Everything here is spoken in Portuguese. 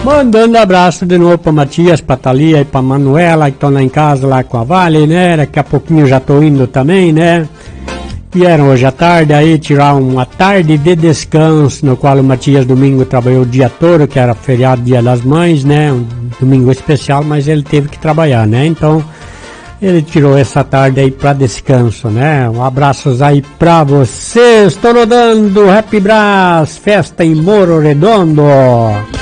Mandando abraço de novo pra Matias, pra Thalia e pra Manuela, que estão lá em casa, lá com a Vale, né? Daqui a pouquinho já tô indo também, né? Vieram hoje à tarde aí tirar uma tarde de descanso, no qual o Matias domingo trabalhou o dia todo, que era feriado Dia das Mães, né? Um domingo especial, mas ele teve que trabalhar, né? Então, ele tirou essa tarde aí pra descanso, né? Um abraços aí pra vocês. Estou rodando Happy Brás, festa em Moro Redondo.